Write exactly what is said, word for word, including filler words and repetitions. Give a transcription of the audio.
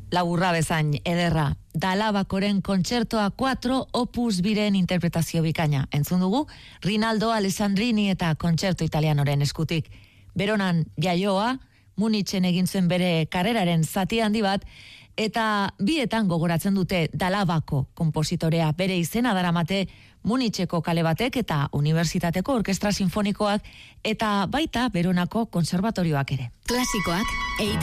Laburra bezain ederra, Dalabakoren kontzertoa cuatro opus biren interpretazio bikaina. Entzun dugu, Rinaldo Alessandrini eta kontzerto italianoren eskutik. Beronan jaioa, Munitzen egin zuen bere karreraren zati handi bat, eta bietan gogoratzen dute Dalabako konpositorea bere izena daramate Munitzeko kale batek eta Unibertsitateko Orkestra Sinfonikoak eta baita Beronako Kontserbatorioak ere. Klasikoak